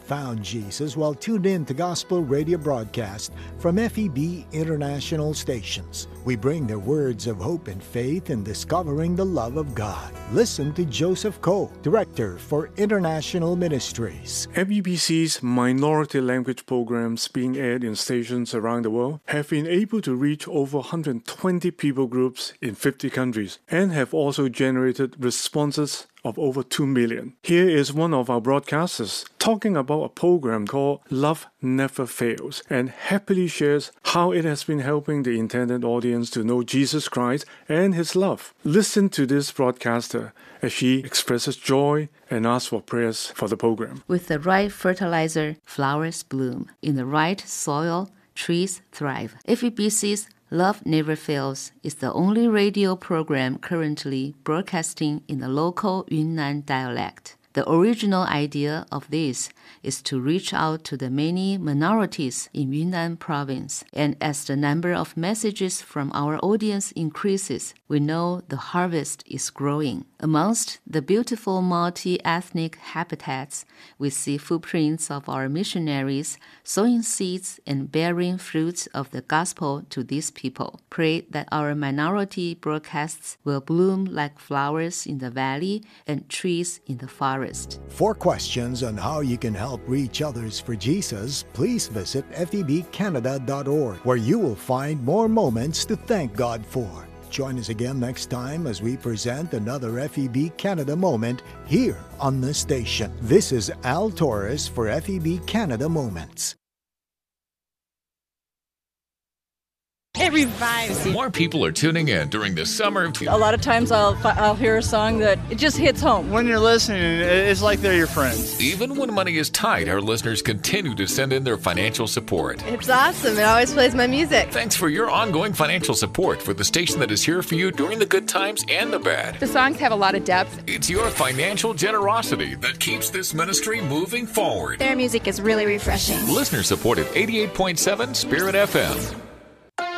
found Jesus while tuned in to gospel radio broadcast from FEB International stations. We bring the words of hope and faith in discovering the love of God. Listen to Joseph Ko, Director for International Ministries. FEBC's minority language programs being aired in stations around the world have been able to reach over 120 people groups in 50 countries and have also generated responses of over 2 million. Here is one of our broadcasters talking about a program called Love Never Fails and happily shares how it has been helping the intended audience to know Jesus Christ and His love. Listen to this broadcaster as she expresses joy and asks for prayers for the program. With the right fertilizer, flowers bloom. In the right soil, trees thrive. FEBC's Love Never Fails is the only radio program currently broadcasting in the local Yunnan dialect. The original idea of this is to reach out to the many minorities in Yunnan province. And as the number of messages from our audience increases, we know the harvest is growing. Amongst the beautiful multi-ethnic habitats, we see footprints of our missionaries sowing seeds and bearing fruits of the gospel to these people. Pray that our minority broadcasts will bloom like flowers in the valley and trees in the forest. For questions on how you can help reach others for Jesus, please visit febcanada.org, where you will find more moments to thank God for. Join us again next time as we present another FEB Canada moment here on the station. This is Al Torres for FEB Canada Moments. It revives you. More people are tuning in during the summer. A lot of times I'll hear a song that it just hits home. When you're listening, it's like they're your friends. Even when money is tight, our listeners continue to send in their financial support. It's awesome. It always plays my music. Thanks for your ongoing financial support for the station that is here for you during the good times and the bad. The songs have a lot of depth. It's your financial generosity that keeps this ministry moving forward. Their music is really refreshing. Listener supported 88.7 Spirit FM.